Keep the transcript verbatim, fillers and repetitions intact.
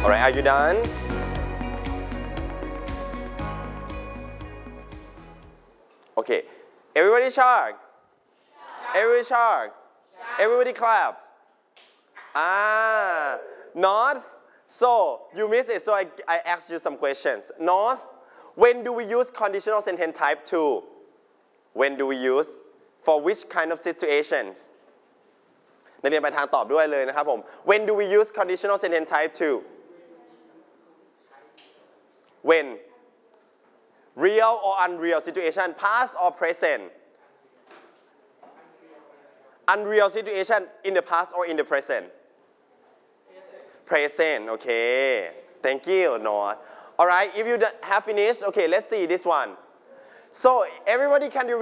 Alright, are you done? Okay, everybody shark. Everybody shark. Everybody claps. Ah, North. So you missed it. So I, I asked you some questions. North, when do we use conditional sentence type two? When do we use? For which kind of situations? นักเรียนไปทางตอบด้วยเลยนะครับผม When do we use conditional sentence type two? When? Real or unreal situation, past or present? Unreal situation in the past or in the present? Present, okay. Thank you, Noah. Alright, if you have finished, okay, let's see this one. So everybody can you